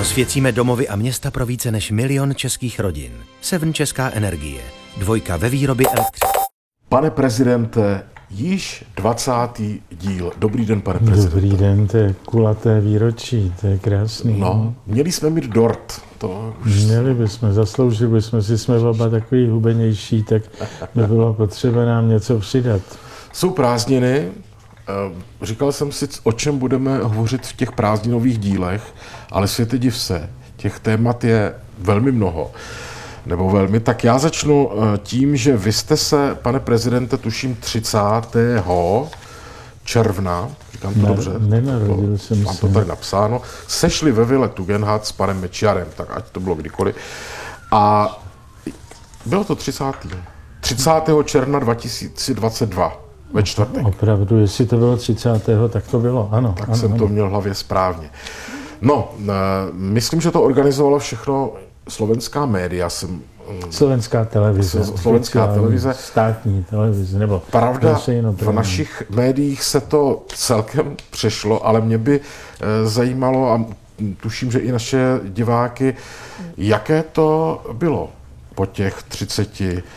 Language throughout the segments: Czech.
Osvěcíme domovy a města pro více než 1 000 000 českých rodin. Seven Česká energie. 2 ve výrobě elektřiny. Pane prezidente, již 20. díl. Dobrý den, pane prezidente. Dobrý den, to je kulaté výročí, to je krásný. No, měli jsme mít dort. To už... Měli bychom, zasloužili bychom si, jsme oba takový hubenější, tak by bylo potřeba nám něco přidat. Jsou prázdniny. Říkal jsem si, o čem budeme hovořit v těch prázdninových dílech, ale světe div se, těch témat je velmi mnoho. Nebo velmi. Tak já začnu tím, že vy jste se, pane prezidente, tuším 30. června, říkám to dobře, nenarodil jsem mám se. to tady napsáno, sešli ve vile Tugendhat s panem Mečiarem, tak ať to bylo kdykoliv. A bylo to 30. června 2022, ve čtvrtek. Opravdu, jestli to bylo 30. tak to bylo, ano. Tak ano, jsem ano. to měl v hlavě správně. No, myslím, že to organizovalo všechno slovenská média. Slovenská televize. Slovenská televize. Státní televize, nebo... Pravda, v našich médiích se to celkem přešlo, ale mě by zajímalo, a tuším, že i naše diváky, jaké to bylo po těch 30.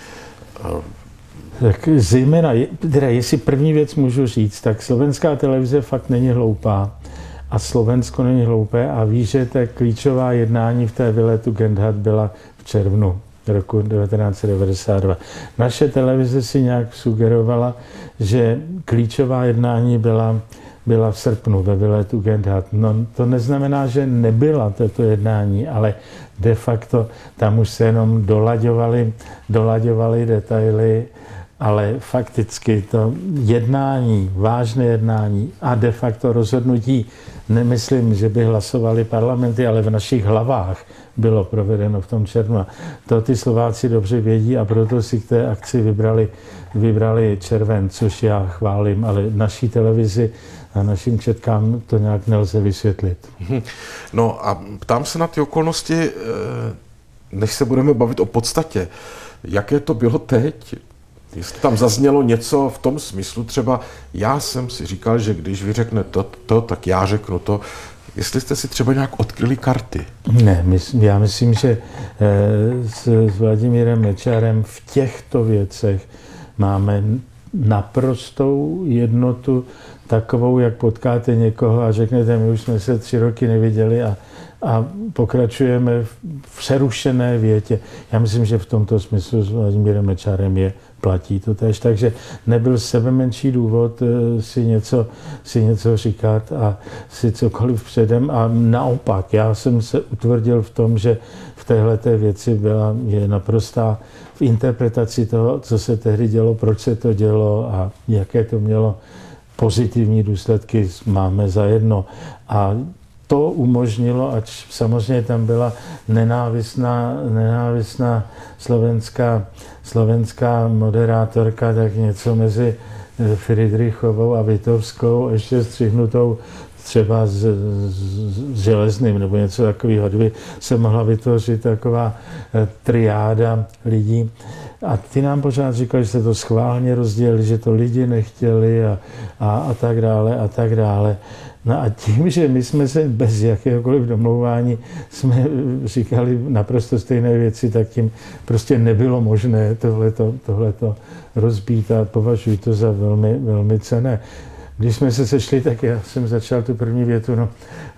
Tak zejména, teda jestli první věc můžu říct, tak slovenská televize fakt není hloupá. A Slovensko není hloupé a ví, že ta klíčová jednání v té vile Tugendhat byla v červnu roku 1992. Naše televize si nějak sugerovala, že klíčová jednání byla v srpnu ve vile Tugendhat. No, to neznamená, že nebyla toto jednání, ale de facto tam už se jenom dolaďovaly detaily, ale fakticky to jednání, vážné jednání a de facto rozhodnutí, nemyslím, že by hlasovali parlamenty, ale v našich hlavách bylo provedeno v tom červnu. A to ty Slováci dobře vědí a proto si k té akci vybrali červen, což já chválím, ale naší televizi a našim četkám to nějak nelze vysvětlit. No a ptám se na ty okolnosti, než se budeme bavit o podstatě. Jaké to bylo teď? Jestli tam zaznělo něco v tom smyslu, třeba já jsem si říkal, že když vy řeknete to, tak já řeknu to. Jestli jste si třeba nějak odkryli karty? Ne, já myslím, že s Vladimírem Mečiarem v těchto věcech máme naprostou jednotu, takovou, jak potkáte někoho a řeknete, my už jsme se 3 roky neviděli a pokračujeme v přerušené větě. Já myslím, že v tomto smyslu s Vladimírem Mečiarem platí to též, takže nebyl sebemenší důvod si něco říkat a si cokoliv předem a naopak, já jsem se utvrdil v tom, že v téhleté věci je naprostá v interpretaci toho, co se tehdy dělo, proč se to dělo a jaké to mělo pozitivní důsledky, máme zajedno. A to umožnilo, ač samozřejmě tam byla nenávistná slovenská moderátorka, tak něco mezi Friedrichovou a Vitovskou, ještě střihnutou třeba s Železným nebo něco takového, kdyby se mohla vytvořit taková triáda lidí. A ty nám pořád říkali, že se to schválně rozdělili, že to lidi nechtěli a tak dále a tak dále. No a tím, že my jsme se bez jakéhokoliv domlouvání jsme říkali naprosto stejné věci, tak tím prostě nebylo možné tohleto rozbít a považuji to za velmi, velmi cenné. Když jsme se sešli, tak já jsem začal tu první větu. No,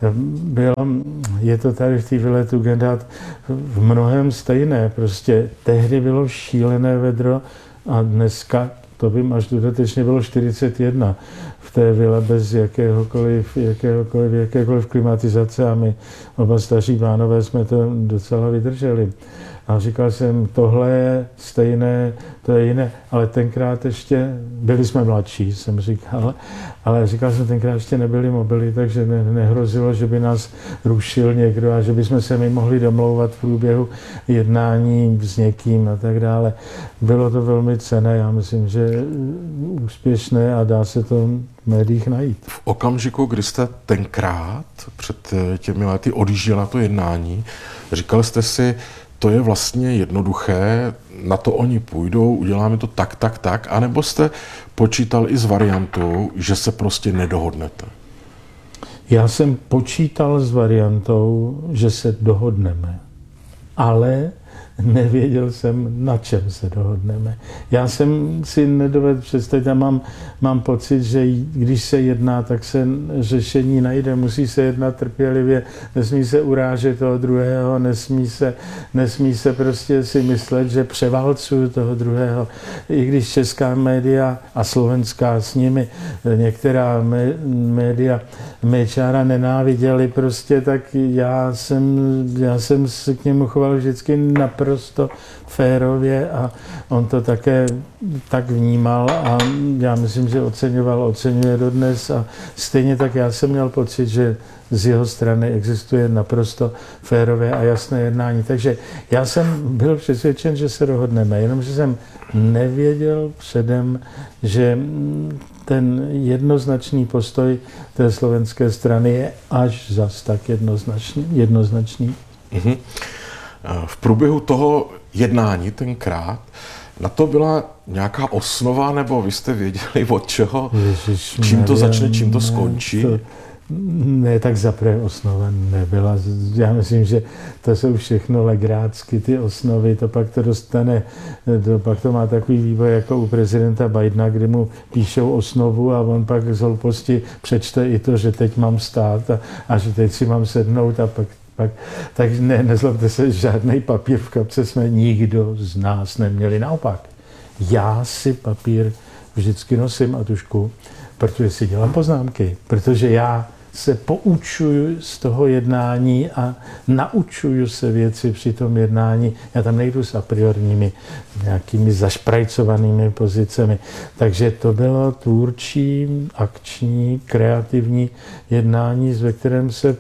je to tady v té vile Tugendhat v mnohem stejné. Prostě tehdy bylo šílené vedro a dneska, to by až dodatečně bylo 41 v té vile bez jakékoliv klimatizace a my oba staří pánové jsme to docela vydrželi. A říkal jsem, tohle je stejné, to je jiné, ale tenkrát ještě, byli jsme mladší, jsem říkal, ale říkal jsem, tenkrát ještě nebyly mobily, takže nehrozilo, že by nás rušil někdo a že bychom se my mohli domlouvat v průběhu jednání s někým a tak dále. Bylo to velmi cenné, já myslím, že úspěšné a dá se to v médiích najít. V okamžiku, kdy jste tenkrát před těmi lety odjížděl na to jednání, říkal jste si, to je vlastně jednoduché, na to oni půjdou, uděláme to tak, anebo jste počítal i s variantou, že se prostě nedohodnete? Já jsem počítal s variantou, že se dohodneme, ale nevěděl jsem, na čem se dohodneme. Já jsem si nedovedl představit, já mám pocit, že když se jedná, tak se řešení najde. Musí se jednat trpělivě, nesmí se urážet toho druhého, nesmí se prostě si myslet, že převálcuju toho druhého. I když česká média a slovenská s nimi, některá média Mečiara nenáviděli prostě, tak já jsem se k němu choval vždycky naprosto férově a on to také tak vnímal a já myslím, že oceňuje dodnes a stejně tak já jsem měl pocit, že z jeho strany existuje naprosto férové a jasné jednání. Takže já jsem byl přesvědčen, že se dohodneme, jenomže jsem nevěděl předem, že ten jednoznačný postoj té slovenské strany je až zas tak jednoznačný. Mm-hmm. V průběhu toho jednání tenkrát na to byla nějaká osnova, nebo vy jste věděli od čeho, čím to začne, čím to skončí? Ne, tak zaprvé osnova nebyla. Já myslím, že to jsou všechno legrácky, ty osnovy, to pak to dostane, pak to má takový vývoj jako u prezidenta Bidena, kdy mu píšou osnovu a on pak z hlouposti přečte i to, že teď mám stát a že teď si mám sednout a pak tak nezlobte se, žádný papír v kapse jsme nikdo z nás neměli. Naopak, já si papír vždycky nosím a tužku, protože si dělám poznámky, protože já se poučuju z toho jednání a naučuju se věci při tom jednání. Já tam nejdu s a priorními nějakými zašprajcovanými pozicemi. Takže to bylo tvůrčí, akční, kreativní jednání, ve kterém se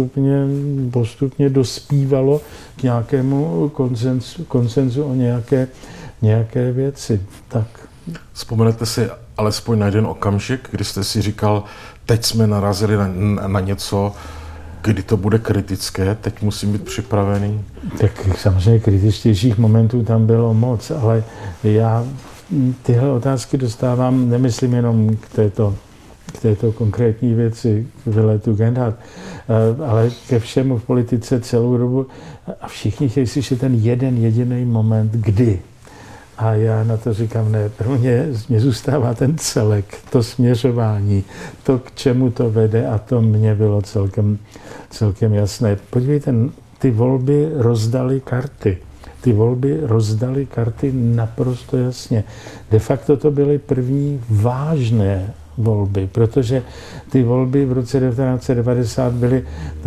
postupně dospívalo k nějakému konsenzu o nějaké věci. Tak. Vzpomenete si alespoň na jeden okamžik, kdy jste si říkal, teď jsme narazili na něco, kdy to bude kritické, teď musím být připravený? Tak samozřejmě kritičtějších momentů tam bylo moc, ale já tyhle otázky dostávám, nemyslím jenom k této konkrétní věci, k výletu Gendhard, ale ke všemu v politice celou dobu a všichni chtějí slyšet ten jeden jediný moment, kdy. A já na to říkám, ne, pro mě zůstává ten celek, to směřování, to, k čemu to vede a to mně bylo celkem jasné. Podívejte, ty volby rozdaly karty. Ty volby rozdaly karty naprosto jasně. De facto to byly první vážné volby, protože ty volby v roce 1990 byly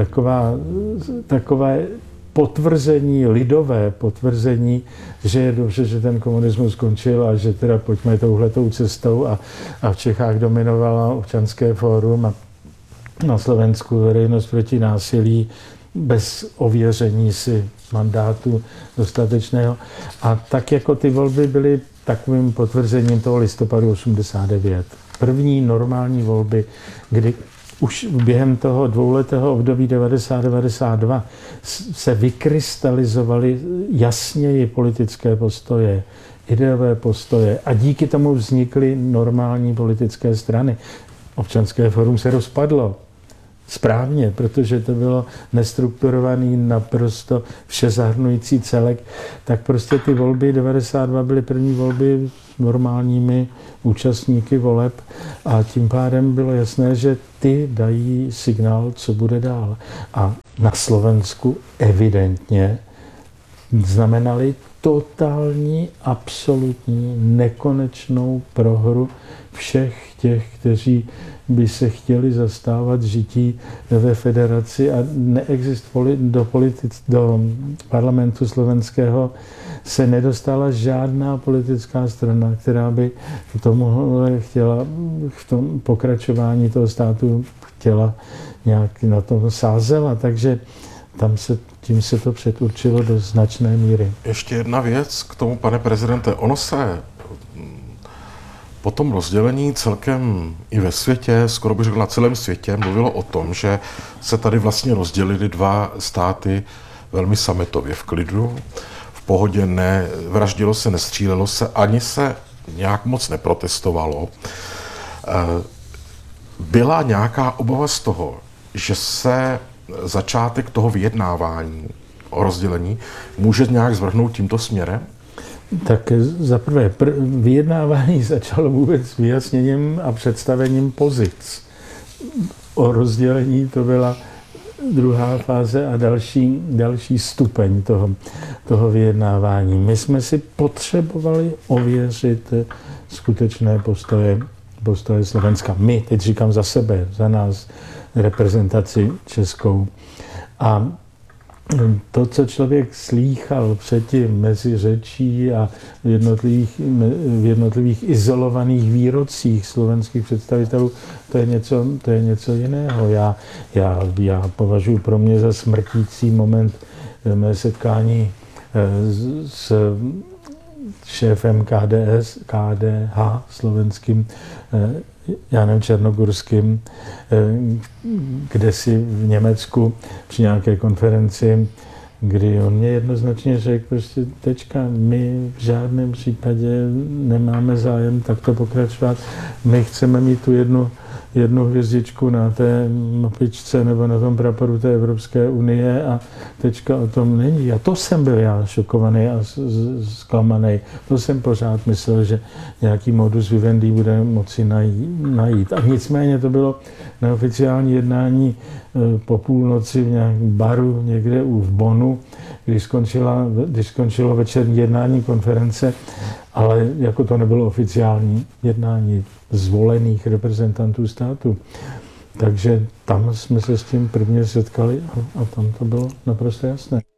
takové potvrzení, lidové potvrzení, že je dobře, že ten komunismus skončil a že teda pojďme touhletou cestou a v Čechách dominovalo Občanské fórum a na Slovensku veřejnost proti násilí bez ověření si mandátu dostatečného. A tak jako ty volby byly takovým potvrzením toho listopadu 89. První normální volby, kdy už během toho dvouletého období 90-92 se vykrystalizovaly jasněji politické postoje, ideové postoje a díky tomu vznikly normální politické strany. Občanské fórum se rozpadlo. Správně, protože to bylo nestrukturovaný, naprosto všezahrnující celek, tak prostě ty volby 92 byly první volby normálními účastníky voleb a tím pádem bylo jasné, že ty dají signál, co bude dál. A na Slovensku evidentně znamenaly totální, absolutní, nekonečnou prohru všech těch, kteří by se chtěli zastávat žití ve federaci a do parlamentu slovenského se nedostala žádná politická strana, která by v tom pokračování toho státu chtěla nějak na tom sázela, takže tím se to předurčilo do značné míry. Ještě jedna věc k tomu, pane prezidente. Ono se po tom rozdělení celkem i ve světě, skoro bych řekl na celém světě, mluvilo o tom, že se tady vlastně rozdělily dva státy velmi sametově, v klidu, v pohodě, vraždilo se, nestřílelo se, ani se nějak moc neprotestovalo. Byla nějaká obava z toho, že se začátek toho vyjednávání o rozdělení může nějak zvrhnout tímto směrem? Tak zaprvé vyjednávání začalo vůbec s vyjasněním a představením pozic. O rozdělení to byla druhá fáze a další stupeň toho vyjednávání. My jsme si potřebovali ověřit skutečné postoje Slovenska. My, teď říkám za sebe, za nás, reprezentaci českou. A to, co člověk slýchal předtím mezi řečí a v jednotlivých izolovaných výrocích slovenských představitelů, to je něco jiného. Já považuji pro mě za smrtící moment mé setkání s šéfem KDH slovenským Janem Černogurským, kde si v Německu při nějaké konferenci, kdy on mě jednoznačně řekl, prostě tečka, my v žádném případě nemáme zájem takto pokračovat. My chceme mít tu jednu hvězdičku na té mapičce nebo na tom praporu té Evropské unie a tečka, o tom není. A to jsem byl já šokovaný a zklamaný. To jsem pořád myslel, že nějaký modus vivendi bude moci najít. A nicméně to bylo neoficiální jednání po půlnoci v nějakém baru někde v Bonnu, když skončilo večerní jednání konference, ale jako to nebylo oficiální jednání zvolených reprezentantů státu. Takže tam jsme se s tím prvně setkali a tam to bylo naprosto jasné.